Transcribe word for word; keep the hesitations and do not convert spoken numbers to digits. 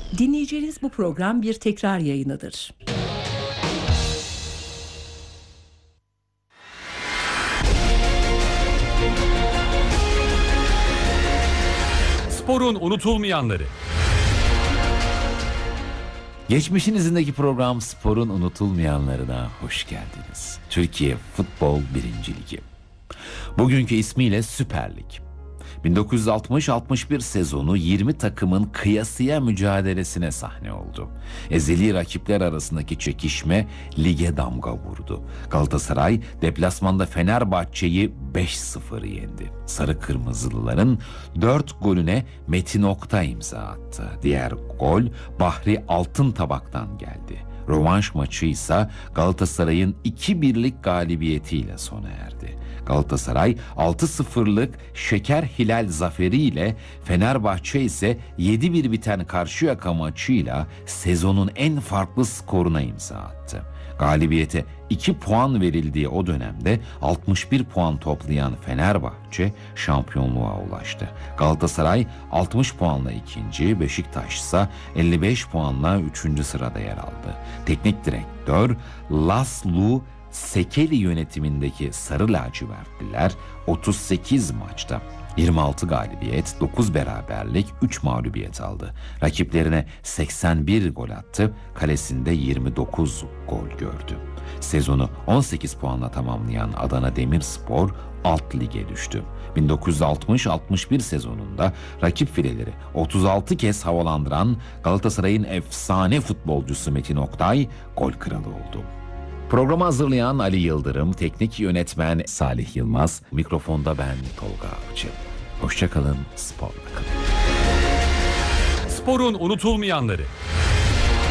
Dinleyeceğiniz bu program bir tekrar yayınıdır. Sporun unutulmayanları. Geçmişin izindeki program Spor'un unutulmayanlarına hoş geldiniz. Türkiye Futbol birinci Ligi. Bugünkü ismiyle Süper Lig. bin dokuz yüz altmış altmış bir sezonu yirmi takımın kıyasıya mücadelesine sahne oldu. Ezeli rakipler arasındaki çekişme lige damga vurdu. Galatasaray deplasmanda Fenerbahçe'yi beş sıfır yendi. Sarı Kırmızılıların dört golüne Metin Oktay imza attı. Diğer gol Bahri Altıntabak'tan geldi. Rövanş maçı ise Galatasaray'ın iki birlik galibiyetiyle sona erdi. Galatasaray altı sıfırlık Şeker Hilal zaferiyle, Fenerbahçe ise yedi bir biten Karşıyaka maçıyla sezonun en farklı skoruna imza attı. Galibiyete iki puan verildiği o dönemde altmış bir puan toplayan Fenerbahçe şampiyonluğa ulaştı. Galatasaray altmış puanla ikinci, Beşiktaş ise elli beş puanla üçüncü sırada yer aldı. Teknik direktör Laszlo Sekeli yönetimindeki Sarı Lacivertliler otuz sekiz maçta yirmi altı galibiyet, dokuz beraberlik, üç mağlubiyet aldı. Rakiplerine seksen bir gol attı, kalesinde yirmi dokuz gol gördü. Sezonu on sekiz puanla tamamlayan Adana Demirspor alt lige düştü. bin dokuz yüz altmış altmış bir sezonunda rakip fileleri otuz altı kez havalandıran Galatasaray'ın efsane futbolcusu Metin Oktay gol kralı oldu. Programı hazırlayan Ali Yıldırım, teknik yönetmen Salih Yılmaz, mikrofonda ben Tolga Avcı. Hoşça kalın, sporla kalın. Sporun unutulmayanları.